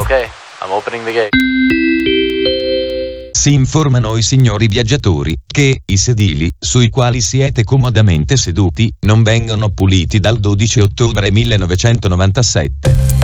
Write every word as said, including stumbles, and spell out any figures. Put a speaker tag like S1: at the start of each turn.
S1: Ok, I'm opening the gate.
S2: Si informano i signori viaggiatori che i sedili sui quali siete comodamente seduti non vengono puliti dal dodici ottobre millenovecentonovantasette.